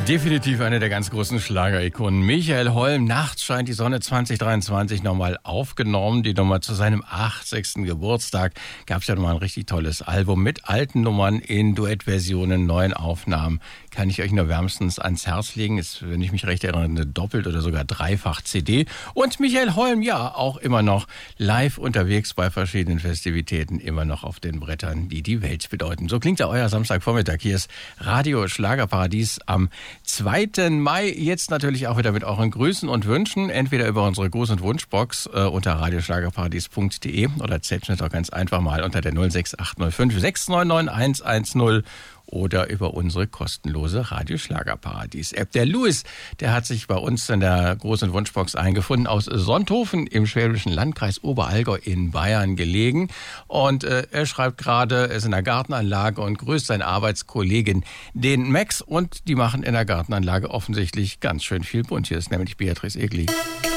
Definitiv eine der ganz großen Schlagerikonen. Michael Holm, Nachts scheint die Sonne 2023 nochmal aufgenommen. Die Nummer zu seinem 80. Geburtstag gab es ja nochmal ein richtig tolles Album mit alten Nummern in Duettversionen, neuen Aufnahmen. Kann ich euch nur wärmstens ans Herz legen. Ist, wenn ich mich recht erinnere, eine doppelt oder sogar dreifach CD. Und Michael Holm, ja, auch immer noch live unterwegs bei verschiedenen Festivitäten, immer noch auf den Brettern, die die Welt bedeuten. So klingt ja euer Samstagvormittag. Hier ist Radio Schlagerparadies am 2. Mai. Jetzt natürlich auch wieder mit euren Grüßen und Wünschen. Entweder über unsere Gruß- und Wunschbox unter radioschlagerparadies.de oder Z-Schnitt auch ganz einfach mal unter der 06805 699 110 oder über unsere kostenlose Radio-Schlagerparadies-App. Der Louis, der hat sich bei uns in der großen Wunschbox eingefunden, aus Sonthofen im schwäbischen Landkreis Oberallgäu in Bayern gelegen. Und er schreibt gerade, er ist in der Gartenanlage und grüßt seinen Arbeitskollegen, den Max. Und die machen in der Gartenanlage offensichtlich ganz schön viel bunt. Hier ist nämlich Beatrice Egli.